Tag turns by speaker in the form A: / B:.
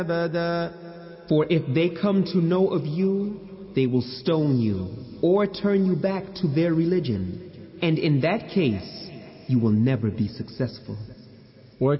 A: أبدا.
B: For if they come to know of you, they will stone you or turn you back to their religion, and in that case, you will never be successful.